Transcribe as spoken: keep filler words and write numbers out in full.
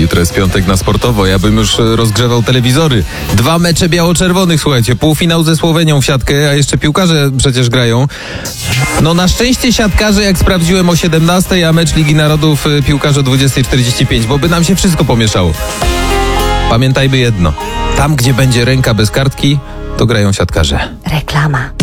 Jutro jest piątek na sportowo, ja bym już rozgrzewał telewizory. Dwa mecze biało-czerwonych, słuchajcie, półfinał ze Słowenią w siatkę, a jeszcze piłkarze przecież grają. No na szczęście siatkarze, jak sprawdziłem, o siedemnastej, a mecz Ligi Narodów piłkarze o dwudziestej czterdzieści pięć, bo by nam się wszystko pomieszało. Pamiętajmy jedno, tam gdzie będzie ręka bez kartki, to grają siatkarze. Reklama.